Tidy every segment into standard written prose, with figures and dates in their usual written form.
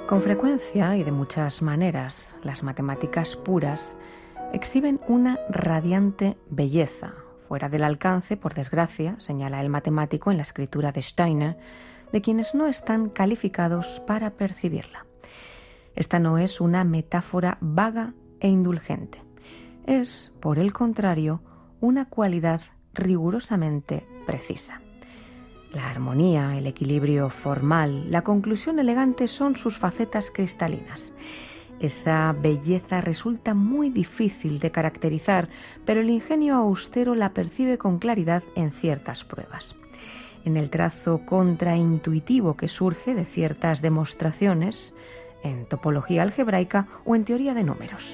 Con frecuencia y de muchas maneras, las matemáticas puras exhiben una radiante belleza, fuera del alcance, por desgracia, señala el matemático en la escritura de Steiner, de quienes no están calificados para percibirla. Esta no es una metáfora vaga e indulgente. Es, por el contrario, una cualidad rigurosamente precisa. La armonía, el equilibrio formal, la conclusión elegante son sus facetas cristalinas. Esa belleza resulta muy difícil de caracterizar, pero el ingenio austero la percibe con claridad en ciertas pruebas. En el trazo contraintuitivo que surge de ciertas demostraciones, en topología algebraica o en teoría de números.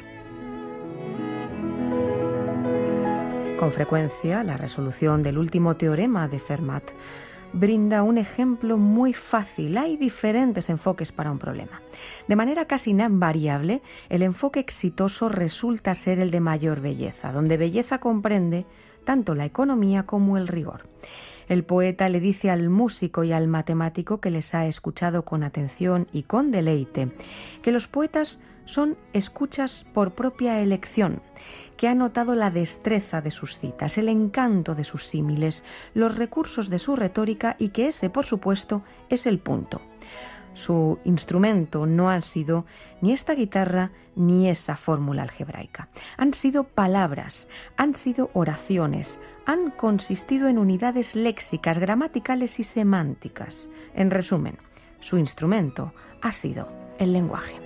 Con frecuencia, la resolución del último teorema de Fermat brinda un ejemplo muy fácil. Hay diferentes enfoques para un problema. De manera casi invariable, el enfoque exitoso resulta ser el de mayor belleza, donde belleza comprende tanto la economía como el rigor. El poeta le dice al músico y al matemático que les ha escuchado con atención y con deleite, que los poetas son escuchas por propia elección, que ha notado la destreza de sus citas, el encanto de sus símiles, los recursos de su retórica y que ese, por supuesto, es el punto. Su instrumento no han sido ni esta guitarra ni esa fórmula algebraica. Han sido palabras, han sido oraciones, han consistido en unidades léxicas, gramaticales y semánticas. En resumen, su instrumento ha sido el lenguaje.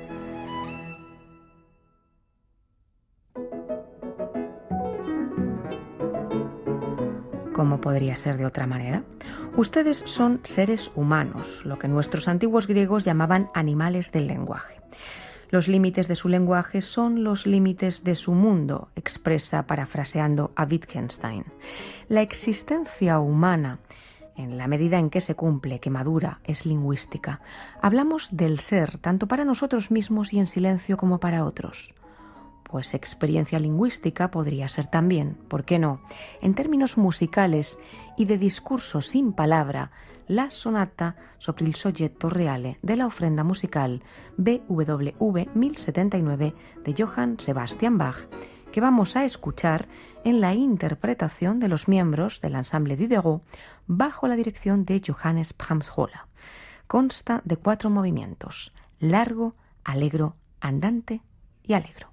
¿Cómo podría ser de otra manera? Ustedes son seres humanos, lo que nuestros antiguos griegos llamaban animales del lenguaje. Los límites de su lenguaje son los límites de su mundo, expresa parafraseando a Wittgenstein. La existencia humana, en la medida en que se cumple, que madura, es lingüística. Hablamos del ser, tanto para nosotros mismos y en silencio como para otros. Pues experiencia lingüística podría ser también, ¿por qué no?, en términos musicales y de discurso sin palabra, la sonata sobre il soggetto reale de la ofrenda musical BWV 1079 de Johann Sebastian Bach, que vamos a escuchar en la interpretación de los miembros del ensemble Diderot bajo la dirección de Johannes Brahms-Höller. Consta de 4 movimientos: largo, allegro, andante y allegro.